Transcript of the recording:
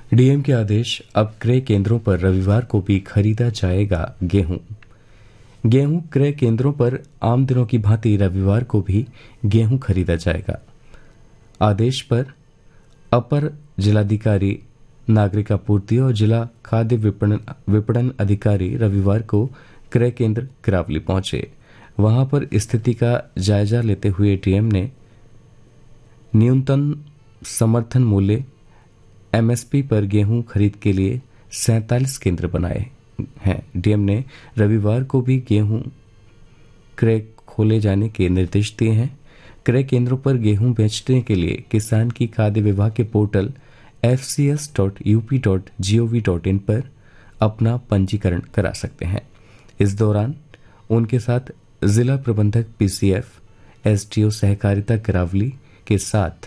DM के आदेश। अब क्रय केंद्रों पर रविवार को भी खरीदा जाएगा गेहूं। गेहूं क्रय केंद्रों पर आम दिनों की भांति रविवार को भी गेहूं खरीदा जाएगा। आदेश पर अपर जिलाधिकारी नागरिक आपूर्ति और जिला खाद्य विपणन अधिकारी रविवार को क्रय केंद्र गिरावली पहुंचे। वहां पर स्थिति का जायजा लेते हुए डीएम ने न्यूनतम समर्थन मूल्य एमएसपी पर गेहूं खरीद के लिए 47 केंद्र बनाए हैं। डीएम ने रविवार को भी गेहूं क्रय खोले जाने के निर्देश दिए हैं। क्रय केंद्रों पर गेहूं बेचने के लिए किसान की खाद्य विभाग के पोर्टल fcs.up.gov.in पर अपना पंजीकरण करा सकते हैं। इस दौरान उनके साथ जिला प्रबंधक पीसीएफ, एसडीओ सहकारिता गिरावली के साथ